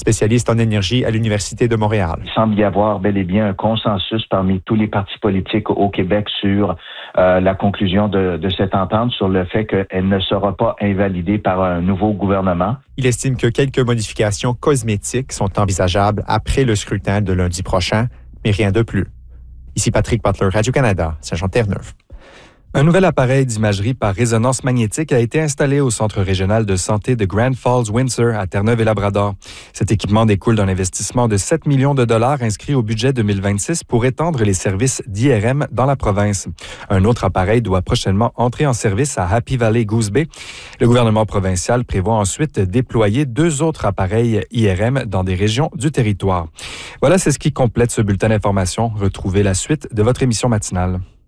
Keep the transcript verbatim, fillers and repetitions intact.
spécialiste en énergie à l'Université de Montréal. Il semble y avoir bel et bien un consensus parmi tous les partis politiques au Québec sur euh, la conclusion de, de cette entente, sur le fait qu'elle ne sera pas invalidée par un nouveau gouvernement. Il estime que quelques modifications cosmétiques sont envisageables après le scrutin de lundi prochain, mais rien de plus. Ici Patrick Butler, Radio-Canada, Saint-Jean-Terre-Neuve. Un nouvel appareil d'imagerie par résonance magnétique a été installé au Centre régional de santé de Grand Falls-Windsor à Terre-Neuve-et-Labrador. Cet équipement découle d'un investissement de sept millions de dollars inscrit au budget deux mille vingt-six pour étendre les services d'I R M dans la province. Un autre appareil doit prochainement entrer en service à Happy Valley-Goose Bay. Le gouvernement provincial prévoit ensuite déployer deux autres appareils I R M dans des régions du territoire. Voilà, c'est ce qui complète ce bulletin d'information. Retrouvez la suite de votre émission matinale.